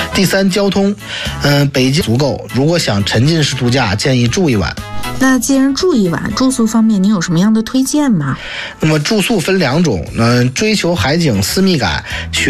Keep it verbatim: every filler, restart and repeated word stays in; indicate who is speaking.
Speaker 1: 第三，交通，嗯、呃，北京足够，如果想沉浸式度假，建议住一晚。
Speaker 2: 那既然住一晚，住宿方面您有什么样的推荐吗？
Speaker 1: 那么住宿分两种，嗯、呃，追求海景私密感，